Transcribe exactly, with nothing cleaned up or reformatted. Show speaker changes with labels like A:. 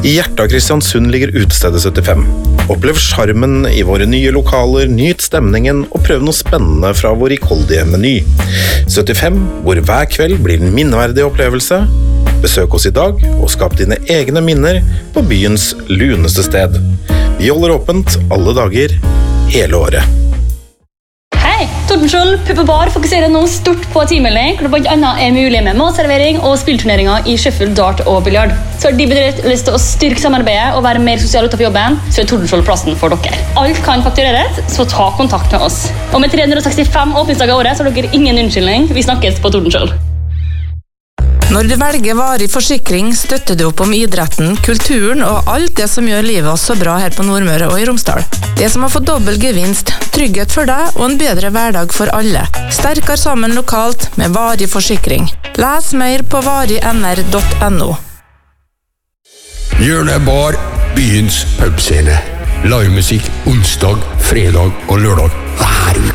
A: I hjertet av Kristiansund ligger utestedet syttifem. Opplev charmen i våre nye lokaler, nyt stemningen og prøv noe spennende fra vår rikholdige meny. syttifem, hvor hver kveld blir en minneverdig opplevelse. Besøk oss i dag og skap dine egne minner på byens luneste sted. Vi holder åpent alle dager, hele året.
B: Hei, Tordenskjold Pub og Bar fokuserer nå stort på timelding, hvor det blant annet er mulig med matservering og spillturneringer i shuffle, dart og biljard. Så har de bedrift lyst til å styrke samarbeidet og være mer sosial utenfor jobben, så er Tordenskjold plassen for dere. Alt kan faktureres, så ta kontakt med oss. Og med tre hundre og sekstifem åpningsdager i året, så har dere ingen unnskyldning. Vi snakkes på Tordenskjold.
C: Når du velger varig forsikring, støtter du opp om idretten, kulturen og alt det som gjør livet så bra her på Nordmøre og i Romsdal. Det som har fått dobbel gevinst, trygghet for deg og en bedre hverdag for alle. Sterkere sammen lokalt med varig forsikring. Les mer på varig n r punktum n o.
D: Hjørnebar, byens pubscene. Livemusikk onsdag, fredag og lørdag hver uke.